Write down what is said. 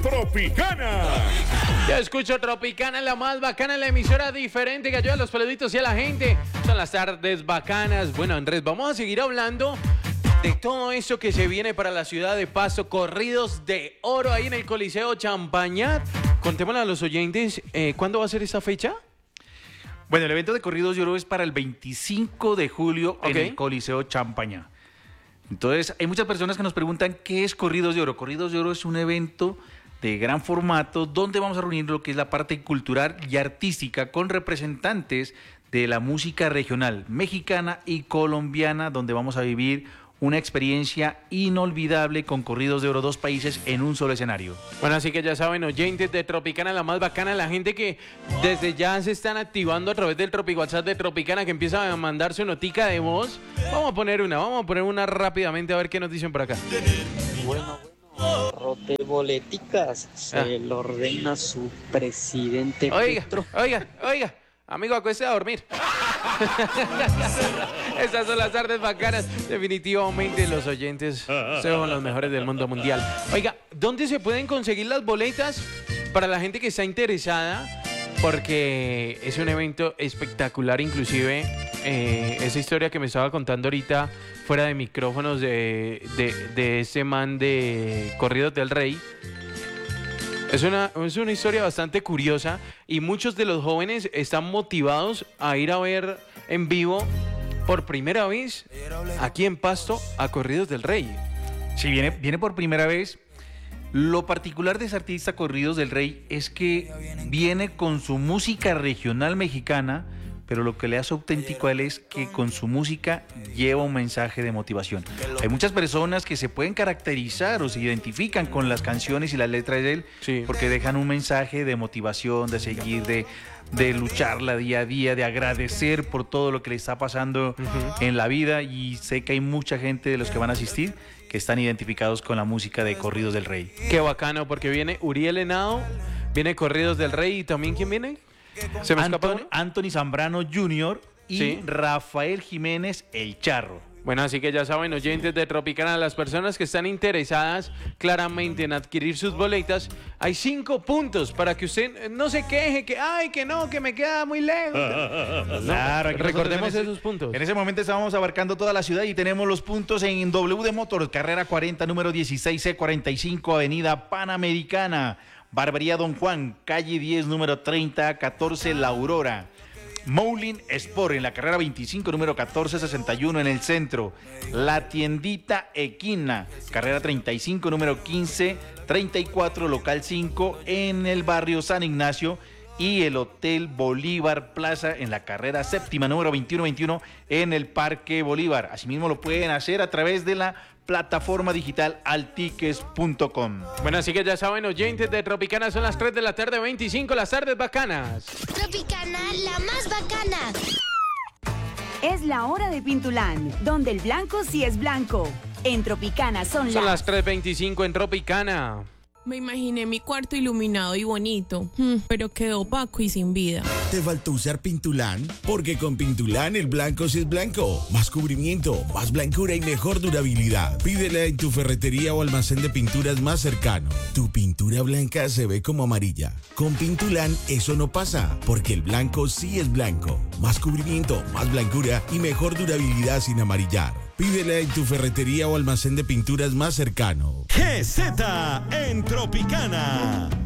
Tropicana. Yo escucho Tropicana, la más bacana, la emisora diferente que ayuda a los peluditos y a la gente. Son las tardes bacanas. Bueno, Andrés, vamos a seguir hablando de todo eso que se viene para la ciudad de Pasto. Corridos de oro ahí en el Coliseo Champañat. Contémosle a los oyentes, ¿cuándo va a ser esa fecha? Bueno, el evento de Corridos de Oro es para el 25 de julio en el Coliseo Champañá. Entonces, hay muchas personas que nos preguntan qué es Corridos de Oro. Corridos de Oro es un evento de gran formato donde vamos a reunir lo que es la parte cultural y artística con representantes de la música regional mexicana y colombiana, donde vamos a vivir una experiencia inolvidable con Corridos de Oro, dos países en un solo escenario. Bueno, así que ya saben, oyentes de Tropicana, la más bacana, la gente que desde ya se están activando a través del Tropi WhatsApp de Tropicana, que empieza a mandar su notica de voz. Vamos a poner una rápidamente a ver qué nos dicen por acá. Bueno, rote boleticas, se lo ordena su presidente Petro. Oiga, amigo, acuéstese a dormir. Esas son las tardes bacanas. Definitivamente los oyentes son los mejores del mundo mundial. Oiga, ¿dónde se pueden conseguir las boletas para la gente que está interesada? Porque es un evento espectacular, inclusive esa historia que me estaba contando ahorita fuera de micrófonos de ese man de Corridos del Rey. Es una historia bastante curiosa y muchos de los jóvenes están motivados a ir a ver en vivo por primera vez aquí en Pasto a Corridos del Rey. Sí, viene por primera vez. Lo particular de ese artista Corridos del Rey es que viene con su música regional mexicana, pero lo que le hace auténtico a él es que con su música lleva un mensaje de motivación. Hay muchas personas que se pueden caracterizar o se identifican con las canciones y las letras de él, sí, porque dejan un mensaje de motivación, de seguir, de lucharla día a día, de agradecer por todo lo que le está pasando en la vida, y sé que hay mucha gente de los que van a asistir que están identificados con la música de Corridos del Rey. Qué bacano, porque viene Uriel Henao, viene Corridos del Rey, y también ¿quién viene? ¿Se me escapa? Anthony Zambrano Jr. y ¿sí? Rafael Jiménez El Charro. Bueno, así que ya saben, oyentes de Tropicana, las personas que están interesadas claramente en adquirir sus boletas, hay 5 puntos para que usted no se queje, que me queda muy lejos. Claro, recordemos esos puntos. En ese momento estábamos abarcando toda la ciudad y tenemos los puntos en WD Motors, carrera 40, número 16C45, avenida Panamericana. Barbería Don Juan, calle 10, número 3014, La Aurora. Moulin Sport, en la carrera 25, número 1461, en el centro. La Tiendita Equina, carrera 35, número 1534, local 5, en el barrio San Ignacio. Y el Hotel Bolívar Plaza, en la carrera séptima, número 2121, en el Parque Bolívar. Asimismo lo pueden hacer a través de la plataforma digital altickets.com. Bueno, así que ya saben, oyentes de Tropicana, son las 3 de la tarde, 25, las tardes bacanas. Tropicana, la más bacana. Es la hora de Pintulán, donde el blanco sí es blanco. En Tropicana son las 3:25 en Tropicana. Me imaginé mi cuarto iluminado y bonito, pero quedó opaco y sin vida. ¿Te faltó usar Pintulán? Porque con Pintulán el blanco sí es blanco. Más cubrimiento, más blancura y mejor durabilidad. Pídela en tu ferretería o almacén de pinturas más cercano. Tu pintura blanca se ve como amarilla. Con Pintulán eso no pasa, porque el blanco sí es blanco. Más cubrimiento, más blancura y mejor durabilidad sin amarillar. Pídela en tu ferretería o almacén de pinturas más cercano. GZ en Tropicana.